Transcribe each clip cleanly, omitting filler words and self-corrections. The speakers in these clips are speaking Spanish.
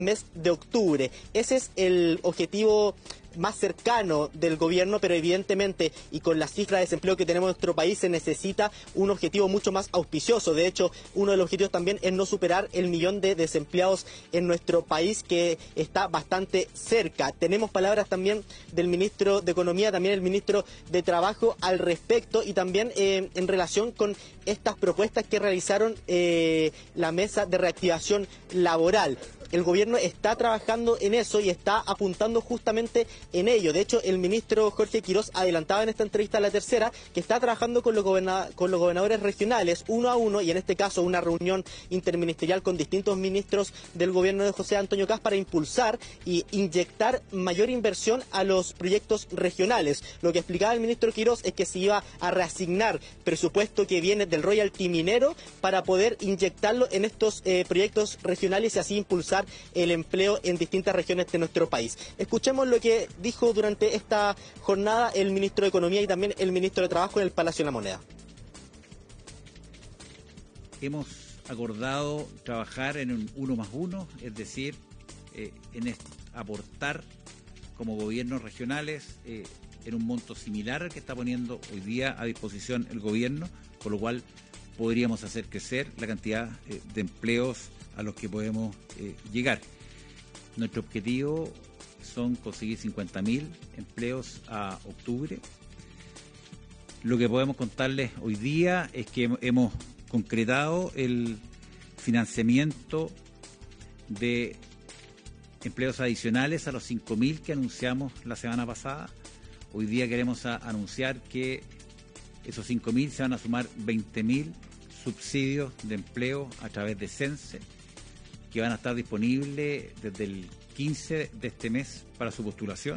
mes de octubre. Ese es el objetivo más cercano del gobierno, pero evidentemente, y con la cifra de desempleo que tenemos en nuestro país, se necesita un objetivo mucho más auspicioso. De hecho, uno de los objetivos también es no superar el 1.000.000 de desempleados en nuestro país, que está bastante cerca. Tenemos palabras también del ministro de Economía, también el ministro de Trabajo al respecto, y también en relación con estas propuestas que realizaron la mesa de reactivación laboral. El gobierno está trabajando en eso y está apuntando justamente en ello. De hecho, el ministro Jorge Quirós adelantaba en esta entrevista a La Tercera que está trabajando con los gobernadores regionales uno a uno, y en este caso una reunión interministerial con distintos ministros del gobierno de José Antonio Kast, para impulsar y inyectar mayor inversión a los proyectos regionales. Lo que explicaba el ministro Quirós es que se iba a reasignar presupuesto que viene del royalty minero para poder inyectarlo en estos proyectos regionales y así impulsar el empleo en distintas regiones de nuestro país. Escuchemos lo que dijo durante esta jornada el ministro de Economía y también el ministro de Trabajo en el Palacio de la Moneda. Hemos acordado trabajar en un 1+1, es decir, aportar como gobiernos regionales en un monto similar al que está poniendo hoy día a disposición el gobierno, con lo cual podríamos hacer crecer la cantidad de empleos a los que podemos llegar. Nuestro objetivo son conseguir 50.000 empleos a octubre. Lo que podemos contarles hoy día es que hemos concretado el financiamiento de empleos adicionales a los 5.000 que anunciamos la semana pasada. Hoy día queremos anunciar que esos 5.000 se van a sumar 20.000 subsidios de empleo a través de CENSE, que van a estar disponibles desde el 15 de este mes para su postulación.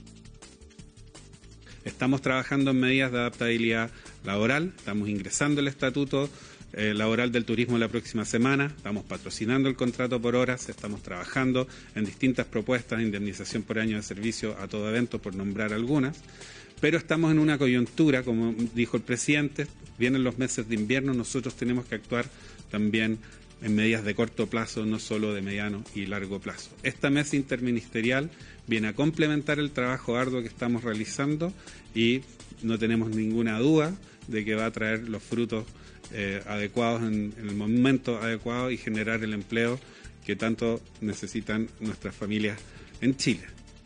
Estamos trabajando en medidas de adaptabilidad laboral, estamos ingresando el estatuto laboral del turismo la próxima semana, estamos patrocinando el contrato por horas, estamos trabajando en distintas propuestas de indemnización por año de servicio a todo evento, por nombrar algunas, pero estamos en una coyuntura, como dijo el presidente, vienen los meses de invierno, nosotros tenemos que actuar también en medidas de corto plazo, no solo de mediano y largo plazo. Esta mesa interministerial viene a complementar el trabajo arduo que estamos realizando y no tenemos ninguna duda de que va a traer los frutos adecuados en el momento adecuado y generar el empleo que tanto necesitan nuestras familias en Chile.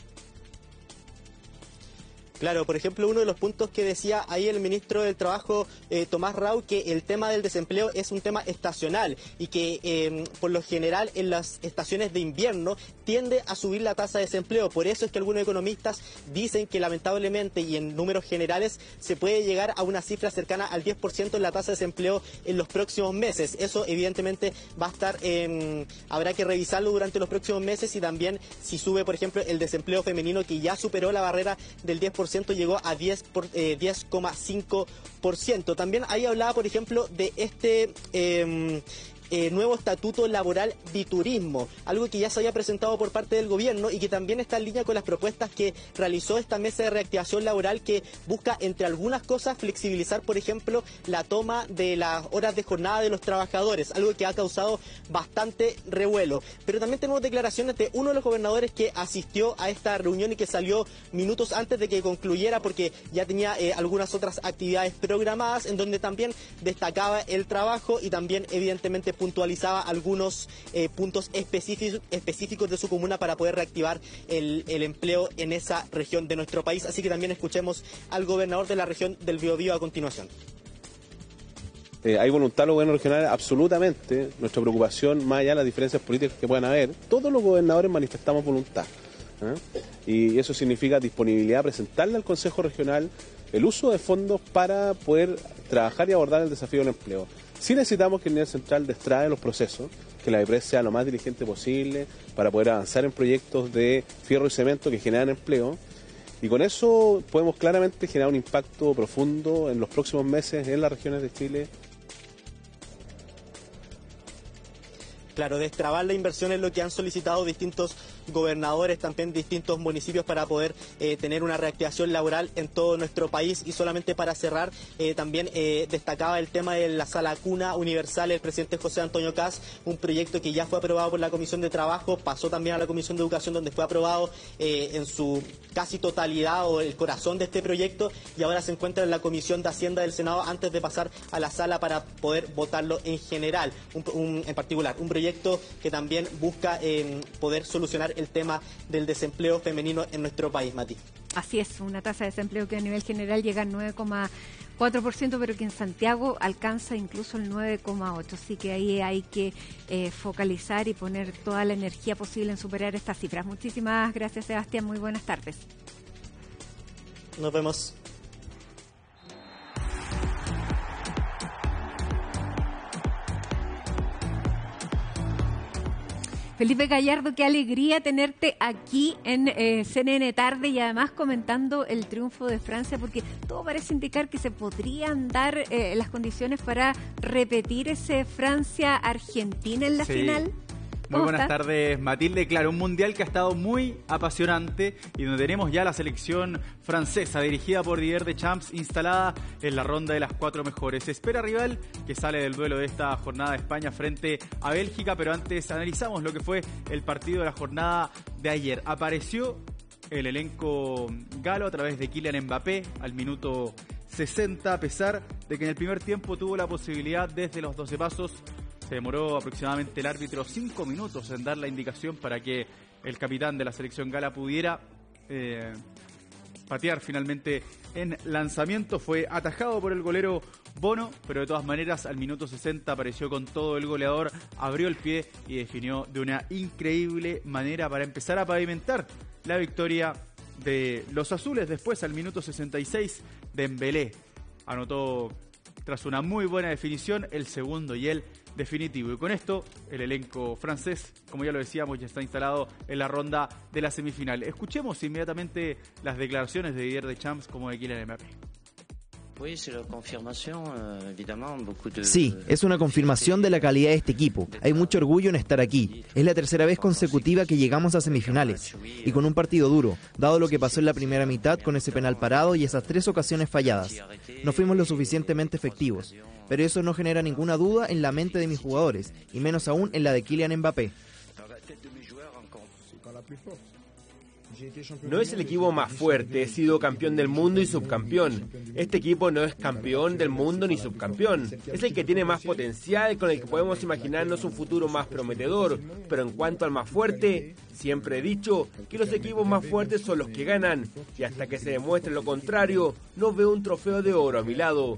Claro, por ejemplo, uno de los puntos que decía ahí el ministro del Trabajo, Tomás Rau, que el tema del desempleo es un tema estacional y que por lo general en las estaciones de invierno tiende a subir la tasa de desempleo. Por eso es que algunos economistas dicen que lamentablemente y en números generales se puede llegar a una cifra cercana al 10% en la tasa de desempleo en los próximos meses. Eso evidentemente va a estar, habrá que revisarlo durante los próximos meses, y también si sube, por ejemplo, el desempleo femenino, que ya superó la barrera del 10%, llegó a 10,5%. También ahí hablaba, por ejemplo, de este nuevo estatuto laboral de turismo, algo que ya se había presentado por parte del gobierno y que también está en línea con las propuestas que realizó esta mesa de reactivación laboral, que busca, entre algunas cosas, flexibilizar, por ejemplo, la toma de las horas de jornada de los trabajadores, algo que ha causado bastante revuelo. Pero también tenemos declaraciones de uno de los gobernadores que asistió a esta reunión y que salió minutos antes de que concluyera, porque ya tenía algunas otras actividades programadas, en donde también destacaba el trabajo y también evidentemente puntualizaba algunos puntos específicos de su comuna para poder reactivar el empleo en esa región de nuestro país. Así que también escuchemos al gobernador de la región del Biobío a continuación. Hay voluntad de los gobiernos regionales, absolutamente. Nuestra preocupación, más allá de las diferencias políticas que puedan haber, todos los gobernadores manifestamos voluntad, y eso significa disponibilidad a presentarle al Consejo Regional el uso de fondos para poder trabajar y abordar el desafío del empleo. Sí necesitamos que el nivel central destrabe los procesos, que la EPRES sea lo más diligente posible para poder avanzar en proyectos de fierro y cemento que generan empleo, y con eso podemos claramente generar un impacto profundo en los próximos meses en las regiones de Chile. Claro, destrabar la inversión es lo que han solicitado distintos gobernadores, también distintos municipios, para poder tener una reactivación laboral en todo nuestro país. Y solamente para cerrar, también destacaba el tema de la sala cuna universal. El presidente José Antonio Kast, un proyecto que ya fue aprobado por la Comisión de Trabajo, pasó también a la Comisión de Educación, donde fue aprobado en su casi totalidad, o el corazón de este proyecto, y ahora se encuentra en la Comisión de Hacienda del Senado antes de pasar a la sala para poder votarlo en general. En particular, un proyecto que también busca poder solucionar el tema del desempleo femenino en nuestro país, Mati. Así es, una tasa de desempleo que a nivel general llega al 9,4%, pero que en Santiago alcanza incluso el 9,8%. Así que ahí hay que focalizar y poner toda la energía posible en superar estas cifras. Muchísimas gracias, Sebastián. Muy buenas tardes. Nos vemos. Felipe Gallardo, qué alegría tenerte aquí en CNN Tarde, y además comentando el triunfo de Francia, porque todo parece indicar que se podrían dar las condiciones para repetir ese Francia-Argentina en la final. Muy buenas tardes, Matilde. Claro, un mundial que ha estado muy apasionante y donde tenemos ya la selección francesa dirigida por Didier Deschamps instalada en la ronda de las 4 mejores. Se espera rival que sale del duelo de esta jornada de España frente a Bélgica, pero antes analizamos lo que fue el partido de la jornada de ayer. Apareció el elenco galo a través de Kylian Mbappé al minuto 60, a pesar de que en el primer tiempo tuvo la posibilidad desde los 12 pasos. Se demoró aproximadamente el árbitro 5 minutos en dar la indicación para que el capitán de la selección gala pudiera patear finalmente en lanzamiento. Fue atajado por el golero Bono, pero de todas maneras al minuto 60 apareció con todo el goleador, abrió el pie y definió de una increíble manera para empezar a pavimentar la victoria de los azules. Después, al minuto 66, Dembélé anotó tras una muy buena definición el segundo y el definitivo. Y con esto, el elenco francés, como ya lo decíamos, ya está instalado en la ronda de la semifinal. Escuchemos inmediatamente las declaraciones de Didier Deschamps como de Kylian Mbappé. Sí, es una confirmación de la calidad de este equipo. Hay mucho orgullo en estar aquí. Es la tercera vez consecutiva que llegamos a semifinales. Y con un partido duro, dado lo que pasó en la primera mitad con ese penal parado y esas 3 ocasiones falladas. No fuimos lo suficientemente efectivos. Pero eso no genera ninguna duda en la mente de mis jugadores, y menos aún en la de Kylian Mbappé. No es el equipo más fuerte, he sido campeón del mundo y subcampeón. Este equipo no es campeón del mundo ni subcampeón. Es el que tiene más potencial, con el que podemos imaginarnos un futuro más prometedor. Pero en cuanto al más fuerte, siempre he dicho que los equipos más fuertes son los que ganan. Y hasta que se demuestre lo contrario, no veo un trofeo de oro a mi lado.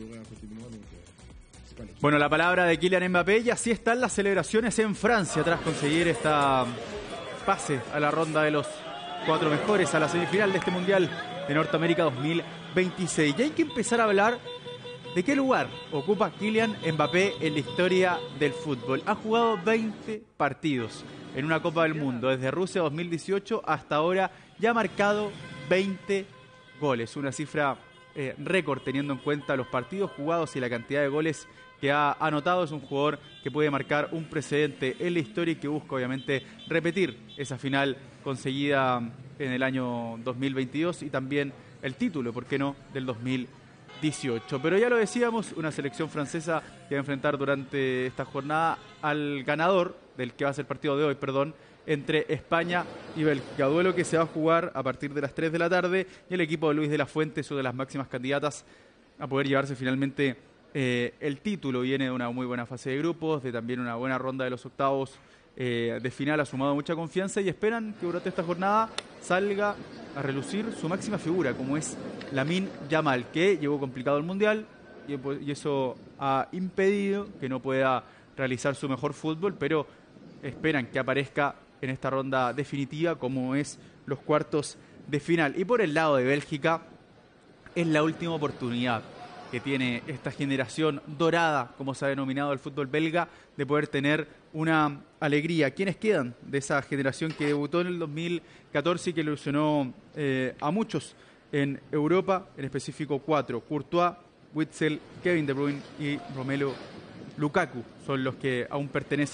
Bueno, la palabra de Kylian Mbappé, y así están las celebraciones en Francia tras conseguir esta pase a la ronda de los 4 mejores, a la semifinal de este Mundial de Norteamérica 2026. Y hay que empezar a hablar de qué lugar ocupa Kylian Mbappé en la historia del fútbol. Ha jugado 20 partidos en una Copa del Mundo, desde Rusia 2018 hasta ahora, ya ha marcado 20 goles, una cifra récord teniendo en cuenta los partidos jugados y la cantidad de goles que ha anotado. Es un jugador que puede marcar un precedente en la historia y que busca obviamente repetir esa final conseguida en el año 2022 y también el título, ¿por qué no?, del 2018. Pero ya lo decíamos, una selección francesa que va a enfrentar durante esta jornada al ganador del que va a ser el partido de hoy, entre España y Bélgica. Duelo que se va a jugar a partir de las 3 de la tarde y el equipo de Luis de la Fuente es una de las máximas candidatas a poder llevarse finalmente el título. Viene de una muy buena fase de grupos, de también una buena ronda de los octavos de final, ha sumado mucha confianza y esperan que durante esta jornada salga a relucir su máxima figura, como es Lamine Yamal, que llevó complicado el Mundial y eso ha impedido que no pueda realizar su mejor fútbol, pero esperan que aparezca en esta ronda definitiva como es los cuartos de final. Y por el lado de Bélgica, es la última oportunidad que tiene esta generación dorada, como se ha denominado el fútbol belga, de poder tener una alegría. ¿Quiénes quedan de esa generación que debutó en el 2014 y que ilusionó a muchos en Europa, en específico 4? Courtois, Witsel, Kevin De Bruyne y Romelu Lukaku son los que aún pertenecen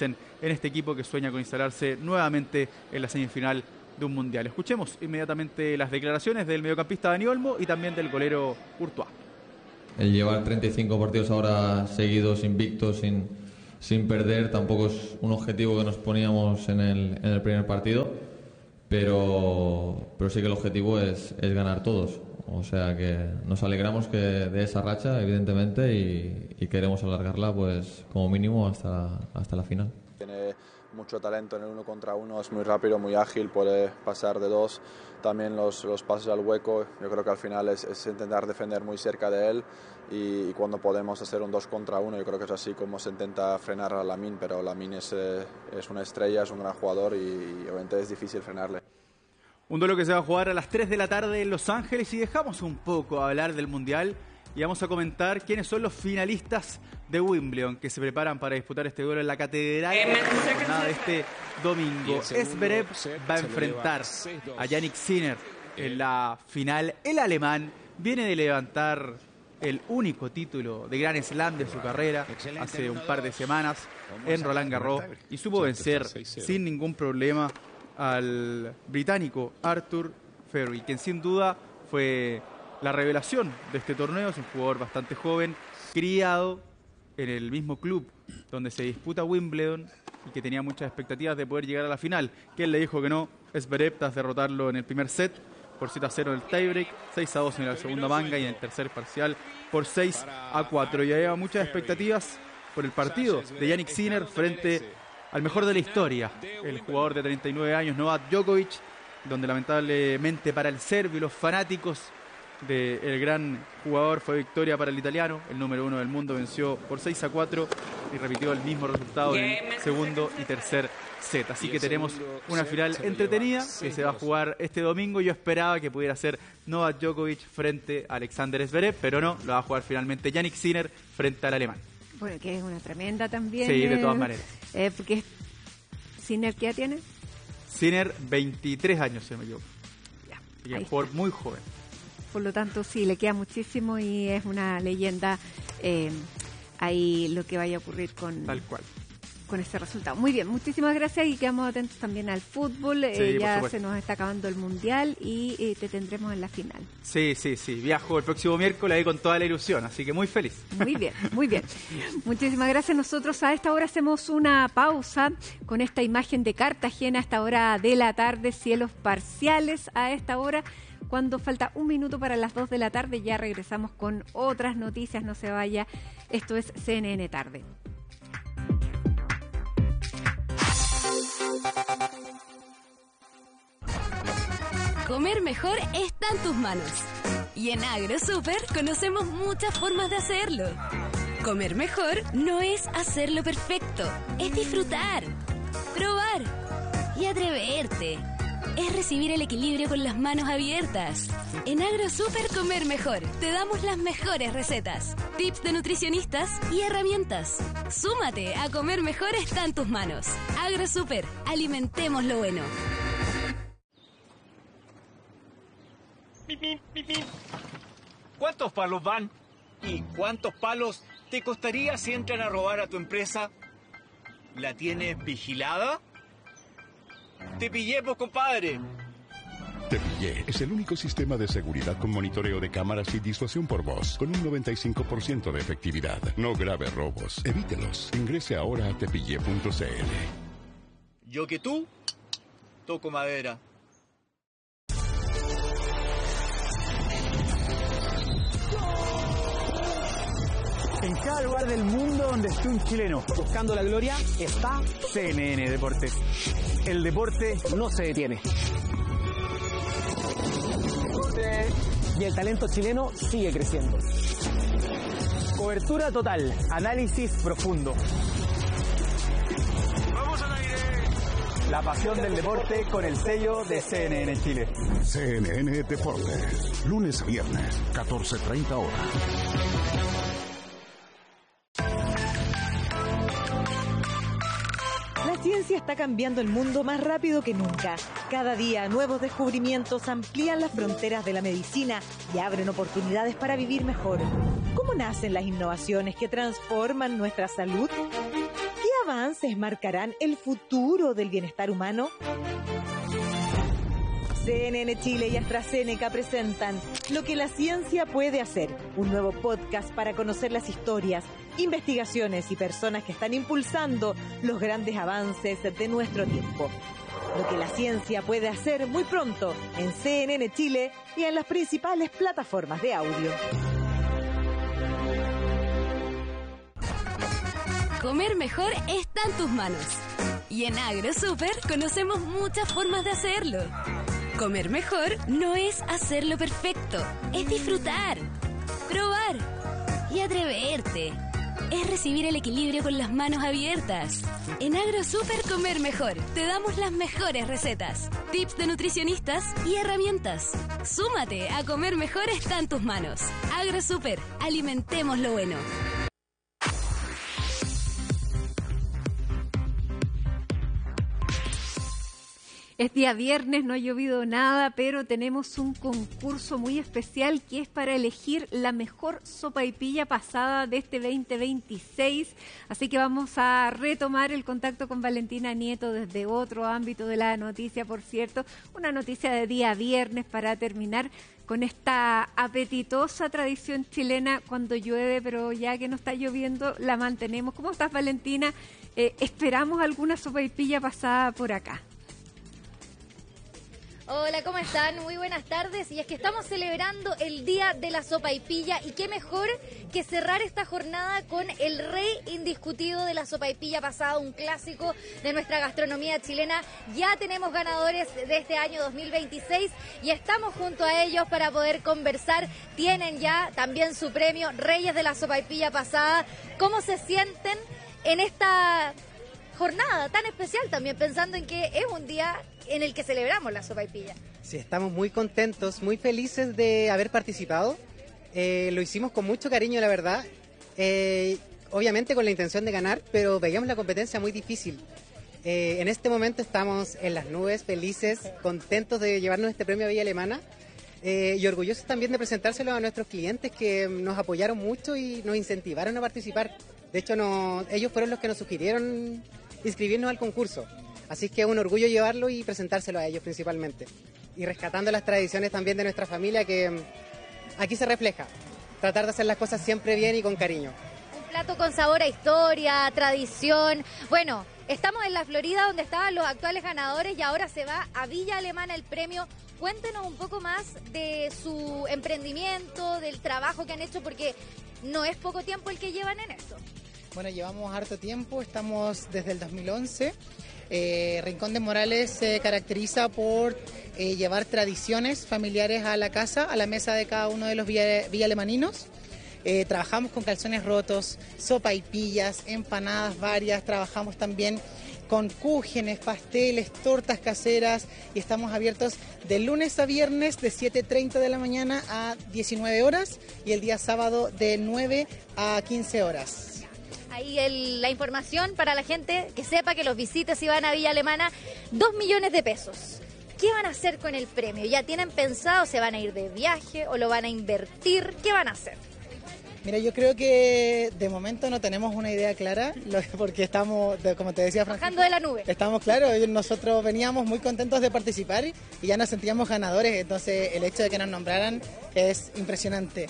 en este equipo que sueña con instalarse nuevamente en la semifinal de un mundial. Escuchemos inmediatamente las declaraciones del mediocampista Dani Olmo y también del golero Courtois. El llevar 35 partidos ahora seguidos, invictos, sin perder, tampoco es un objetivo que nos poníamos en el primer partido, pero sí que el objetivo es ganar todos. O sea que nos alegramos de esa racha, evidentemente, y queremos alargarla pues como mínimo hasta la final. Tiene mucho talento en el 1 contra 1, es muy rápido, muy ágil, puede pasar de 2, también los pases al hueco. Yo creo que al final es intentar defender muy cerca de él y cuando podemos hacer un 2 contra 1, yo creo que es así como se intenta frenar a Lamine, pero Lamine es una estrella, es un gran jugador y obviamente es difícil frenarle. Un duelo que se va a jugar a las 3 de la tarde en Los Ángeles y dejamos un poco hablar del Mundial y vamos a comentar quiénes son los finalistas de Wimbledon que se preparan para disputar este duelo en la Catedral de este domingo. Zverev va a enfrentar a Jannik Sinner en la final. El alemán viene de levantar el único título de Grand Slam de su carrera hace un par de semanas en Roland Garros y supo vencer sin ningún problema al británico Arthur Ferry, quien sin duda fue la revelación de este torneo. Es un jugador bastante joven, criado en el mismo club donde se disputa Wimbledon y que tenía muchas expectativas de poder llegar a la final. Que él le dijo que no. Zverev tras derrotarlo en el primer set por 7-0 en el tiebreak, 6-2 en la segunda manga y en el tercer parcial por 6-4. Y había muchas expectativas por el partido de Jannik Sinner frente al mejor de la historia, el jugador de 39 años, Novak Djokovic, donde lamentablemente para el serbio y los fanáticos del gran jugador fue victoria para el italiano. El número 1 del mundo venció por 6-4 y repitió el mismo resultado en el segundo y tercer set. Así que tenemos una final entretenida que se va a jugar este domingo. Yo esperaba que pudiera ser Novak Djokovic frente a Alexander Zverev, pero no, lo va a jugar finalmente Jannik Sinner frente al alemán. Bueno, que es una tremenda también. Sí, de todas maneras. Porque Sinner, ¿qué edad tiene? Sinner, 23 años, se me equivoco. Ya, un jugador muy joven. Por lo tanto, sí, le queda muchísimo y es una leyenda ahí lo que vaya a ocurrir con... Tal cual. Con este resultado. Muy bien, muchísimas gracias y quedamos atentos también al fútbol. Sí, ya se nos está acabando el Mundial y te tendremos en la final. Sí. Viajo el próximo miércoles ahí con toda la ilusión, así que muy feliz. Muy bien, muy bien. Muchísimas gracias. Nosotros a esta hora hacemos una pausa con esta imagen de Cartagena a esta hora de la tarde, cielos parciales a esta hora. Cuando falta un minuto para las 2 de la tarde ya regresamos con otras noticias, no se vaya. Esto es CNN Tarde. Comer mejor está en tus manos. Y en AgroSuper conocemos muchas formas de hacerlo. Comer mejor no es hacerlo perfecto, es disfrutar, probar y atreverte. Es recibir el equilibrio con las manos abiertas. En AgroSuper Comer Mejor te damos las mejores recetas, tips de nutricionistas y herramientas. Súmate a Comer Mejor está en tus manos. AgroSuper, alimentemos lo bueno. ¿Cuántos palos van? ¿Y cuántos palos te costaría si entran a robar a tu empresa? ¿La tienes vigilada? ¡Te pillé, pues, compadre! Te Pillé es el único sistema de seguridad con monitoreo de cámaras y disuasión por voz, con un 95% de efectividad. No grave robos, evítelos. Ingrese ahora a tepillé.cl. Yo que tú, toco madera. En cada lugar del mundo donde esté un chileno buscando la gloria está CNN Deportes. El deporte no se detiene. Y el talento chileno sigue creciendo. Cobertura total, análisis profundo. ¡Vamos al aire! La pasión del deporte con el sello de CNN Chile. CNN Deportes, lunes a viernes, 14:30 horas. La ciencia está cambiando el mundo más rápido que nunca. Cada día nuevos descubrimientos amplían las fronteras de la medicina y abren oportunidades para vivir mejor. ¿Cómo nacen las innovaciones que transforman nuestra salud? ¿Qué avances marcarán el futuro del bienestar humano? CNN Chile y AstraZeneca presentan Lo que la ciencia puede hacer, un nuevo podcast para conocer las historias, investigaciones y personas que están impulsando los grandes avances de nuestro tiempo. Lo que la ciencia puede hacer muy pronto en CNN Chile y en las principales plataformas de audio. Comer mejor está en tus manos. Y en AgroSuper conocemos muchas formas de hacerlo. Comer mejor no es hacerlo perfecto, es disfrutar, probar y atreverte. Es recibir el equilibrio con las manos abiertas. En AgroSuper Comer Mejor te damos las mejores recetas, tips de nutricionistas y herramientas. Súmate a Comer Mejor está en tus manos. AgroSuper, alimentemos lo bueno. Es día viernes, no ha llovido nada, pero tenemos un concurso muy especial que es para elegir la mejor sopaipilla pasada de este 2026. Así que vamos a retomar el contacto con Valentina Nieto desde otro ámbito de la noticia, por cierto. Una noticia de día viernes para terminar con esta apetitosa tradición chilena cuando llueve, pero ya que no está lloviendo, la mantenemos. ¿Cómo estás, Valentina? Esperamos alguna sopaipilla pasada por acá. Hola, ¿cómo están? Muy buenas tardes. Y es que estamos celebrando el Día de la Sopaipilla y qué mejor que cerrar esta jornada con el rey indiscutido de la sopaipilla pasada, un clásico de nuestra gastronomía chilena. Ya tenemos ganadores de este año 2026 y estamos junto a ellos para poder conversar. Tienen ya también su premio Reyes de la Sopaipilla pasada. ¿Cómo se sienten en esta jornada tan especial también, pensando en que es un día en el que celebramos la sopaipilla? Sí, estamos muy contentos, muy felices de haber participado. Lo hicimos con mucho cariño, la verdad. Obviamente con la intención de ganar, pero veíamos la competencia muy difícil. En este momento estamos en las nubes, felices, contentos de llevarnos este premio a Villa Alemana. Y orgullosos también de presentárselo a nuestros clientes que nos apoyaron mucho y nos incentivaron a participar. De hecho, ellos fueron los que nos sugirieron inscribirnos al concurso. Así que es un orgullo llevarlo y presentárselo a ellos principalmente. Y rescatando las tradiciones también de nuestra familia, que aquí se refleja. Tratar de hacer las cosas siempre bien y con cariño. Un plato con sabor a historia, tradición. Bueno, estamos en la Florida donde estaban los actuales ganadores y ahora se va a Villa Alemana el premio. Cuéntenos un poco más de su emprendimiento, del trabajo que han hecho, porque no es poco tiempo el que llevan en esto. Bueno, llevamos harto tiempo, estamos desde el 2011. Rincón de Morales se caracteriza por llevar tradiciones familiares a la casa, a la mesa de cada uno de los villalemaninos. Trabajamos con calzones rotos, sopaipillas, empanadas varias, trabajamos también con cúgenes, pasteles, tortas caseras y estamos abiertos de lunes a viernes de 7:30 de la mañana a 19 horas y el día sábado de 9 a 15 horas. Ahí la información para la gente que sepa que los visites si van a Villa Alemana, 2 millones de pesos. ¿Qué van a hacer con el premio? ¿Ya tienen pensado? ¿Se van a ir de viaje o lo van a invertir? ¿Qué van a hacer? Mira, yo creo que de momento no tenemos una idea clara, porque estamos, como te decía, bajando de la nube. Estamos claros, nosotros veníamos muy contentos de participar y ya nos sentíamos ganadores, entonces el hecho de que nos nombraran es impresionante.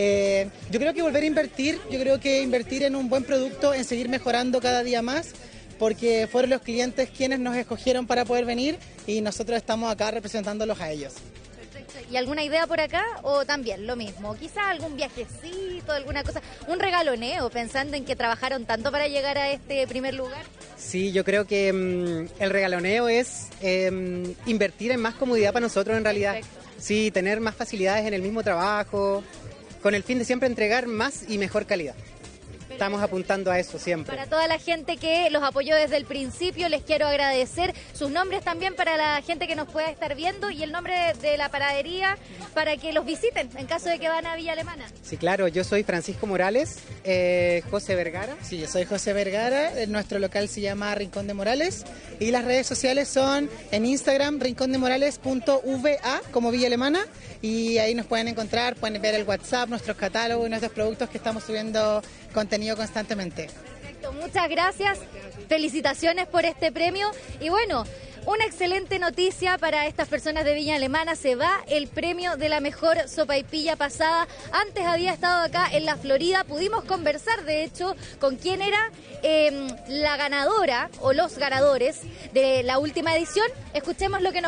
Yo creo que volver a invertir, yo creo que invertir en un buen producto, en seguir mejorando cada día más, porque fueron los clientes quienes nos escogieron para poder venir y nosotros estamos acá representándolos a ellos. ¿Y alguna idea por acá o también lo mismo? Quizás algún viajecito, alguna cosa, un regaloneo, pensando en que trabajaron tanto para llegar a este primer lugar. Sí, yo creo que el regaloneo es invertir en más comodidad para nosotros en realidad. Perfecto. Sí, tener más facilidades en el mismo trabajo, con el fin de siempre entregar más y mejor calidad. Estamos apuntando a eso siempre. Para toda la gente que los apoyó desde el principio, les quiero agradecer sus nombres también para la gente que nos pueda estar viendo y el nombre de la panadería para que los visiten en caso de que van a Villa Alemana. Sí, claro, yo soy Francisco Morales, José Vergara. Sí, yo soy José Vergara, nuestro local se llama Rincón de Morales y las redes sociales son en Instagram rincondemorales.va como Villa Alemana y ahí nos pueden encontrar, pueden ver el WhatsApp, nuestros catálogos y nuestros productos que estamos subiendo contenido constantemente. Perfecto, muchas gracias. Felicitaciones por este premio. Y bueno, una excelente noticia para estas personas de Viña Alemana. Se va el premio de la mejor sopaipilla pasada. Antes había estado acá en la Florida. Pudimos conversar, de hecho, con quién era la ganadora o los ganadores de la última edición. Escuchemos lo que nos